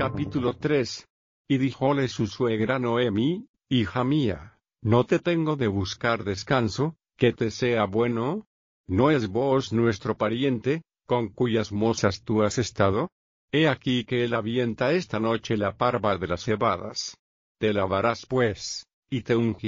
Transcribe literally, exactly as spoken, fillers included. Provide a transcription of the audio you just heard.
Capítulo tres. Y díjole su suegra Noemi: Hija mía, ¿no te tengo de buscar descanso, que te sea bueno? ¿No es vos nuestro pariente, con cuyas mozas tú has estado? He aquí que él avienta esta noche la parva de las cebadas. Te lavarás pues, y te ungirás